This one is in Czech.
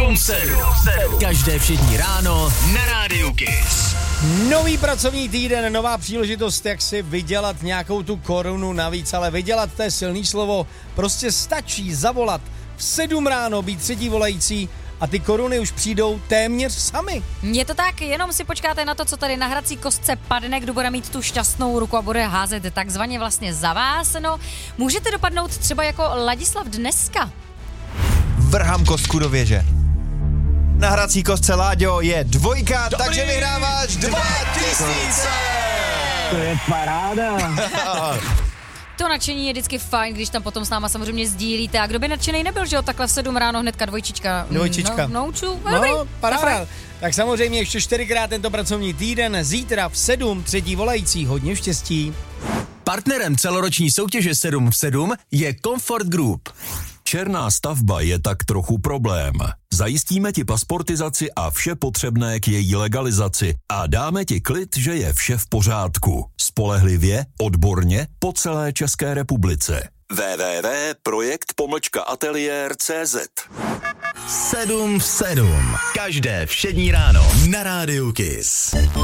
7 v 7. Každé všední ráno na Rádiu Kiss. Nový pracovní týden, nová příležitost, jak si vydělat nějakou tu korunu navíc, ale vydělat, to je silný slovo, prostě stačí zavolat v 7 ráno, být třetí volající a ty koruny už přijdou téměř sami. Je to tak, jenom si počkáte na to, co tady na hrací kostce padne, kdo bude mít tu šťastnou ruku a bude házet takzvaně vlastně za vás. No, můžete dopadnout třeba jako Ladislav dneska. Vrhám kostku do věže. Na hrací kostce, Láďo, je 2, takže vyhráváš 2000. To je paráda. To nadšení je vždycky fajn, když tam potom s náma samozřejmě sdílíte. A kdo by nadšenej nebyl, že jo, takhle v 7 ráno hnedka dvojčička. No, paráda. Tak samozřejmě ještě 4krát tento pracovní týden, zítra v 7 třetí volající, hodně štěstí. Partnerem celoroční soutěže 7 v 7 je Comfort Group. Černá stavba je tak trochu problém. Zajistíme ti pasportizaci a vše potřebné k její legalizaci a dáme ti klid, že je vše v pořádku. Spolehlivě, odborně, po celé České republice. www.projekt-ateliér.cz 7 v 7. Každé všední ráno na Rádiu Kiss.